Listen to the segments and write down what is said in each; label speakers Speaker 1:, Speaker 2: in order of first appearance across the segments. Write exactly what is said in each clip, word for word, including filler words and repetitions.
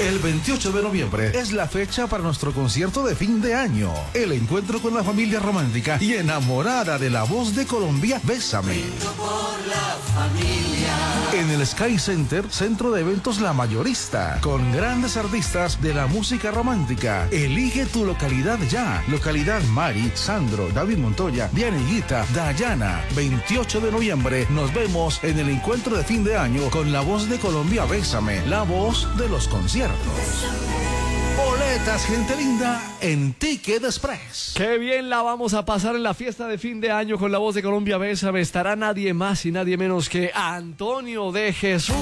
Speaker 1: El veintiocho de noviembre es la fecha para nuestro concierto de fin de año. El encuentro con la familia romántica y enamorada de la voz de Colombia, Bésame.
Speaker 2: Por la familia.
Speaker 1: En el Sky Center, centro de eventos La Mayorista, con grandes artistas de la música romántica. Elige tu localidad ya. Localidad Mari, Sandro, David Montoya, Diana Higuita, Dayana. veintiocho de noviembre nos vemos en el encuentro de fin de año con la voz de Colombia, Bésame, la voz de los conciertos. Boletas, gente linda, en Ticket Express.
Speaker 3: Qué bien la vamos a pasar en la fiesta de fin de año con la voz de Colombia, Bésame. Estará nadie más y nadie menos que Antonio de Jesús,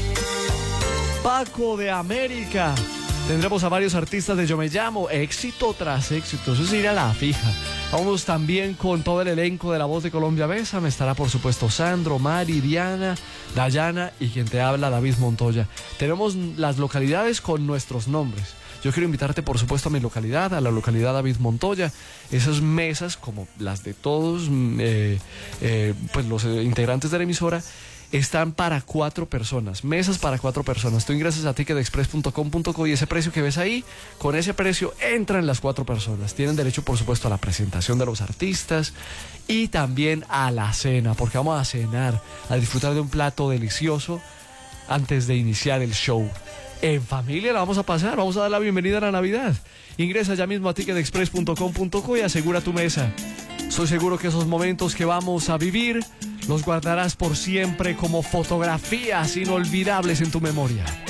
Speaker 3: Paco de América. Tendremos a varios artistas de Yo Me Llamo, éxito tras éxito, eso es ir a la fija. Vamos también con todo el elenco de la voz de Colombia, Bésame. Estará por supuesto Sandro, Mari, Diana, Dayana y quien te habla, David Montoya. Tenemos las localidades con nuestros nombres. Yo quiero invitarte por supuesto a mi localidad, a la localidad David Montoya. Esas mesas, como las de todos eh, eh, pues los integrantes de la emisora, están para cuatro personas, mesas para cuatro personas. Tú ingresas a ticket express punto com punto co y ese precio que ves ahí, con ese precio entran las cuatro personas. Tienen derecho, por supuesto, a la presentación de los artistas y también a la cena, porque vamos a cenar, a disfrutar de un plato delicioso antes de iniciar el show. En familia la vamos a pasar, vamos a dar la bienvenida a la Navidad. Ingresa ya mismo a ticket express punto com punto co y asegura tu mesa. Soy seguro que esos momentos que vamos a vivir los guardarás por siempre como fotografías inolvidables en tu memoria.